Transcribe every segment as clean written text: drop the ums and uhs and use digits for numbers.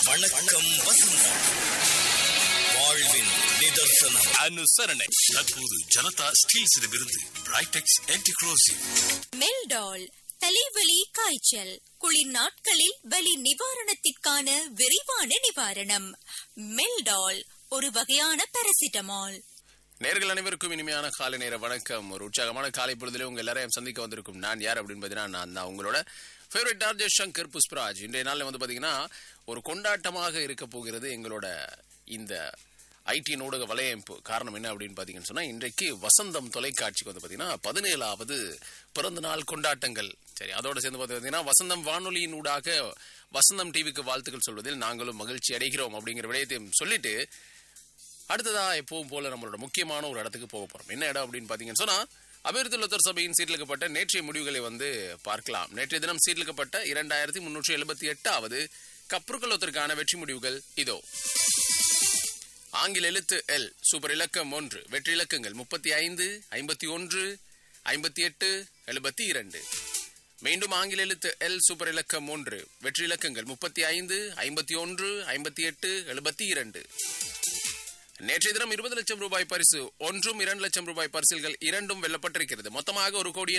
வணக்கம் வசந்தம் வாழ்வின் நிதர்சனம். அனுசரணை. தற்போது ஜனதா ஸ்டீல்ஸிடமிருந்து பிரைடெக்ஸ் ஆன்டிக்ரோசிவ். மெல்டால் தலைவலி காய்ச்சல் குளிர் நாட்களில் வலி நிவாரணத்திற்கான விரைவான நிவாரணம். மெல்டால் ஒரு வகையான பாராசிட்டமால். நேர்கள் அனைவருக்கும் இனிமையான காலை நேர வணக்கம். ஒரு உற்சாகமான காலை பொழுதிலே உங்க எல்லாரையும் சந்திக்க வந்திருக்கும் நான் யார் அப்படின்னு பார்த்தீங்கன்னா, நான் தான் உங்களோட ஃபேவரட் ஆர்ஜே சங்கர் புஷ்பராஜ். இன்றைய நாளில் வந்து பார்த்தீங்கன்னா ஒரு கொண்டாட்டமாக இருக்க போகிறது எங்களோட இந்த ஐடி ஊடக வலையமைப்பு. காரணம் என்ன அப்படின்னு பார்த்தீங்கன்னு சொன்னால், இன்றைக்கு வசந்தம் தொலைக்காட்சிக்கு வந்து பார்த்தீங்கன்னா 17வது பிறந்த நாள் கொண்டாட்டங்கள். சரி, அதோடு சேர்ந்து பார்த்தீங்கன்னா வசந்தம் வானொலியின் ஊடாக வசந்தம் டிவிக்கு வாழ்த்துக்கள் சொல்வதில் நாங்களும் மகிழ்ச்சி அடைகிறோம் அப்படிங்கிற விடயத்தையும் சொல்லிட்டு, அடுத்ததா எப்பவும் போல நம்மளோட முக்கியமான ஒரு இடத்துக்கு போக போறோம். என்ன இடம் அப்படின்னு பாத்தீங்கன்னு சொன்னா, அபிவிருத்தி சபையின் சீர்லிக்கப்பட்ட நேற்றைய முடிவுகளை வந்து பார்க்கலாம். நேற்றைய தினம் சீர்லிக்கப்பட்ட 2378வது கப்ருக்கலோத்திற்கான வெற்றி முடிவுகள் இதோ. ஆங்கில எழுத்து எல் சூப்பர் இலக்கம் 1 வெற்றி இலக்கங்கள் 35, 51, 58, 72. மீண்டும் ஆங்கில எழுத்து எல் சூப்பர் இலக்கம் 1 வெற்றி இலக்கங்கள் 35, 51, 58, 72. நேற்றைய தினம் 20 லட்சம் ரூபாய் பரிசு 1, 2 லட்சம் ரூபாய் பரிசில்கள் 2 வெல்லப்பட்டிருக்கிறது. மொத்தமாக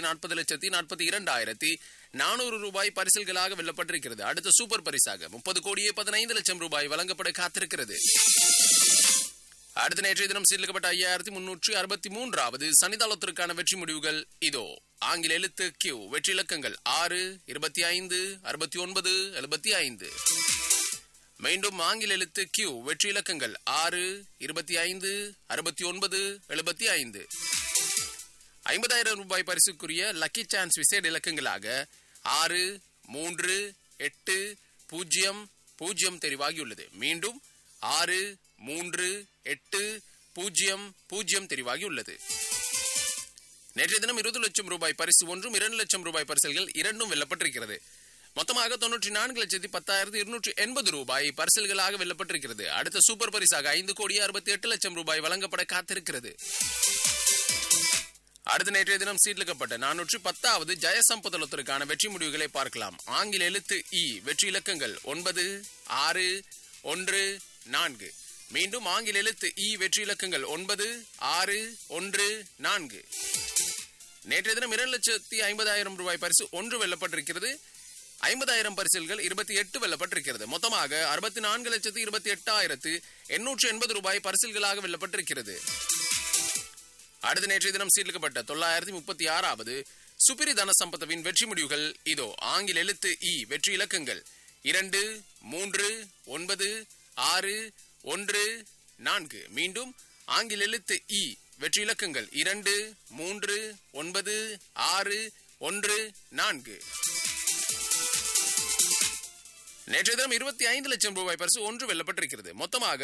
1,40,42,400 ரூபாய் பரிசில்களாக வெல்லப்பட்டிருக்கிறது. அடுத்த சூப்பர் பரிசாக 30,15 லட்சம் ரூபாய் வழங்கப்பட காத்திருக்கிறது. அடுத்த நேற்றைய தினம் சீர்லிக்கப்பட்ட 5,363வது சனிதாளத்திற்கான வெற்றி முடிவுகள் இதோ. ஆங்கில எழுத்து கியூ வெற்றி இலக்கங்கள் 6, 25, 69, 75. மீண்டும் ஆங்கில எழுத்து கியூ வெற்றி இலக்கங்கள் 6, 25, 69, 75. 50,000 ரூபாய் பரிசுக்குரிய லக்கி சான்ஸ் விசேட இலக்கங்களாக 6, 3, 8, 0, 0 தெரிவாகியுள்ளது. மீண்டும் 6, 3, 8, 0, 0 தெரிவாகியுள்ளது. நேற்றைய தினம் 20 லட்சம் ரூபாய் பரிசு 1, 2 லட்சம் ரூபாய் பரிசல்கள் 2 வெல்லப்பட்டிருக்கிறது. மொத்தமாக 94,280 ரூபாய் பரிசல்களாக வெல்லப்பட்டிருக்கிறது. அடுத்த சூப்பர் பரிசாக 5,68 லட்சம் ரூபாய் வழங்கப்பட காத்திருக்கிறது. அடுத்த நேற்றைய தினம் சீட்லிக்கப்பட்ட 410வது ஜெயசம்பதலத்திற்கான வெற்றி முடிவுகளை பார்க்கலாம். ஆங்கில எழுத்து இ வெற்றி இலக்கங்கள் 9, 6, 1, 4. மீண்டும் ஆங்கில எழுத்து இ வெற்றி இலக்கங்கள் 9, 6, 1, 4. நேற்றைய தினம் 2,50,000 ரூபாய் பரிசு 1 வெல்லப்பட்டிருக்கிறது. 50,000 பரிசில்கள் 28 வெல்லப்பட்டிருக்கிறது. மொத்தமாக 64,28,880 ரூபாய் பரிசில்களாக வெல்லப்பட்டிருக்கிறது. அடுத்த நேற்றைய தினம் சீர்லிக்கப்பட்ட 936வது சுப்பிரி தனசம்பதவின் வெற்றி முடிவுகள் இதோ. ஆங்கில எழுத்து இ வெற்றி இலக்கங்கள் 2, 3, 9, 6, 1, 4. மீண்டும் ஆங்கில எழுத்து இ வெற்றி இலக்கங்கள் 2, 3, 9, 6, 1, 4. நேற்றைய தினம் 25 லட்சம் ரூபாய் பரிசு 1 வெல்லப்பட்டிருக்கிறது. மொத்தமாக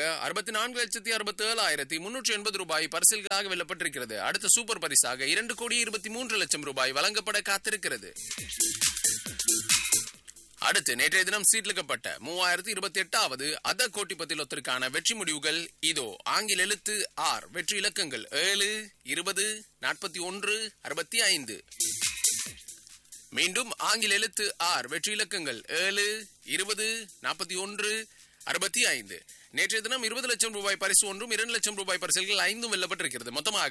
64,67,380 ரூபாய் பரிசில்களாக வெல்லப்பட்டிருக்கிறது. அடுத்த சூப்பர் பரிசாக 2,23 லட்சம் ரூபாய் வழங்கப்பட காத்திருக்கிறது. அடுத்து நேற்றைய தினம் சீட்லிக்கப்பட்ட 3,028வது அத கோட்டிபத்திலத்திற்கான வெற்றி முடிவுகள் இதோ. ஆங்கில எழுத்து ஆர் வெற்றி இலக்கங்கள் 7, 20, 41, 65. மீண்டும் ஆங்கில எழுத்து ஆர் வெற்றி இலக்கங்கள் 7, 20, 41, 65. நேற்றைய தினம் 20 லட்சம் ரூபாய் பரிசு 1, 2 லட்சம் ரூபாய் பரிசில்கள் 5 வெல்லப்பட்டிருக்கிறது. மொத்தமாக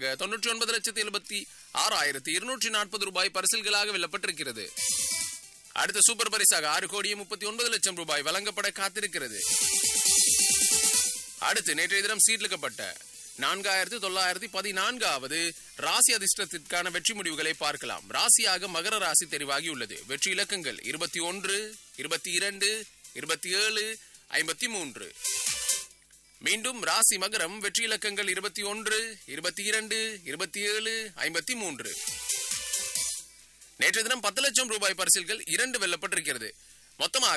99,76,240 ரூபாய் பரிசில்களாக வெல்லப்பட்டிருக்கிறது. அடுத்த சூப்பர் பரிசாக 6,39 லட்சம் ரூபாய் வழங்கப்பட காத்திருக்கிறது. அடுத்து நேற்றைய தினம் சீட்லிக்கப்பட்ட 4,914வது ராசி அதிர்ஷ்டத்திற்கான வெற்றி முடிவுகளை பார்க்கலாம். ராசியாக மகர ராசி தெரிவாகியுள்ளது. வெற்றி இலக்கங்கள் 21, 22, 27, 53. மீண்டும் ராசி மகரம் வெற்றி இலக்கங்கள் 21, 22, 27, 53. நேற்றைய தினம் 10 லட்சம் ரூபாய் பரிசில்கள் 2 வெல்லப்பட்டிருக்கிறது. மொத்தமாக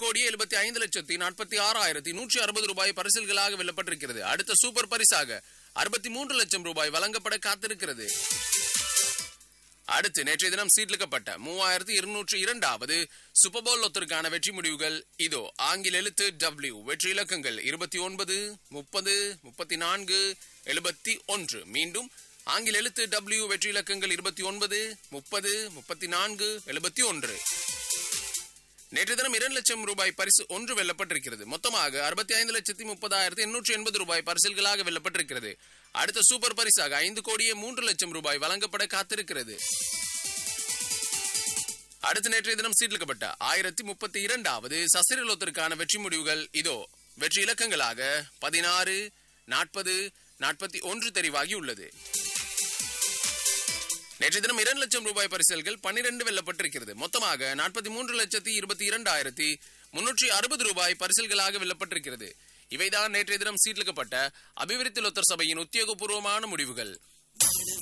1,75,46,160 ரூபாய் பரிசில்களாக வெல்லப்பட்டிருக்கிறது. அடுத்த சூப்பர் பரிசாக 63 லட்சம் ரூபாய் வழங்கப்பட காத்திருக்கிறது. அடுத்து நேற்றைய தினம் சீட்லிக்கப்பட்ட 3,202வது சூப்பர் பவுல் லொத்திற்கான வெற்றி முடிவுகள் இதோ. ஆங்கில எழுத்து டபிள்யூ வெற்றி இலக்கங்கள் 29, 30, 34, 71. மீண்டும் ஆங்கில எழுத்து டபிள்யூ வெற்றி இலக்கங்கள் 29, 30, 34, 71. நேற்று தினம் 2 லட்சம் ரூபாய் பரிசு ஒன்று வெல்லப்பட்டிருக்கிறது. மொத்தமாக 65,30,880 ரூபாய் பரிசில்களாக வெல்லப்பட்டிருக்கிறது. அடுத்த சூப்பர் பரிசாக 5,03,00,000 ரூபாய் வழங்கப்பட காத்திருக்கிறது. அடுத்த நேற்றைய தினம் சீர்லிக்கப்பட்ட 1032வது சசிரலோத்திற்கான வெற்றி முடிவுகள் இதோ. வெற்றி இலக்கங்களாக 16, 40, 41 தெரிவாகி உள்ளது. நேற்று தினம் 2 லட்சம் ரூபாய் பரிசல்கள் 12 வெல்லப்பட்டிருக்கிறது. மொத்தமாக 43,22,360 ரூபாய் பரிசல்களாக வெல்லப்பட்டிருக்கிறது. இவைதான் நேற்றைய தினம் சீர்லிக்கப்பட்ட அபிவிருத்தி லொத்தர் சபையின் உத்தியோகபூர்வமான முடிவுகள்.